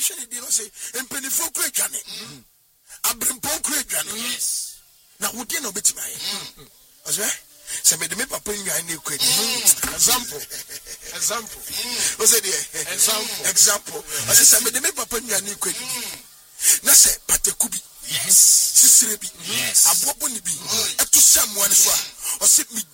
mention di no say empenifo kura dwane abrimpo kura dwane na wodi na obetima ye ozwe se me de me papa nwan na ekwa example o say the example o say me de me papa nwan na ekwa na se patekubi sisire bi abobo ni bi eto samoa ne so a o say